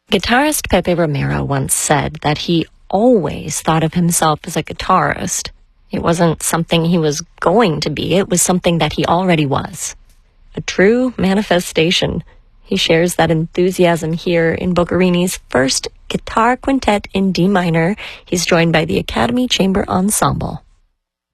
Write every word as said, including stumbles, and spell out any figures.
Guitarist Pepe Romero once said that he always thought of himself as a guitarist. It wasn't something he was going to be, it was something that he already was. A true manifestation. He shares that enthusiasm here in Boccherini's first guitar quintet in D minor. He's joined by the Academy Chamber Ensemble.